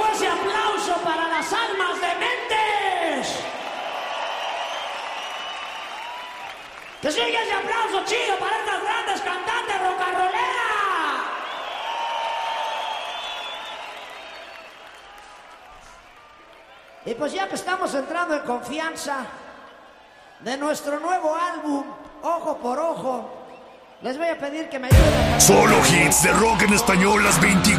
ese aplauso para las almas dementes. Que siga ese aplauso chido para estas grandes cantantes rock and rolleras. Y pues ya que estamos entrando en confianza de nuestro nuevo álbum, Ojo por Ojo, les voy a pedir que me ayuden a... Solo hits de rock en español las 24